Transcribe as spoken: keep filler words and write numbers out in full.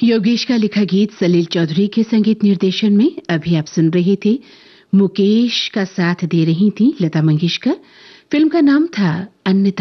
योगेश का लिखा गीत सलील चौधरी के संगीत निर्देशन में अभी आप सुन रहे थे। मुकेश का साथ दे रही थी लता मंगेशकर। फिल्म का नाम था अन्नदा।